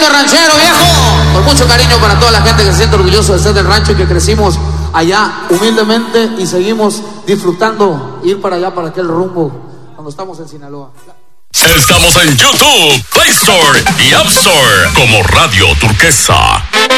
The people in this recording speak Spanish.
ritmo ranchero, viejo. Con mucho cariño para toda la gente que se siente orgulloso de ser del rancho y que crecimos allá humildemente y seguimos disfrutando ir para allá, para aquel rumbo, cuando estamos en Sinaloa. Estamos en YouTube, Play Store y App Store como Radio Turquesa.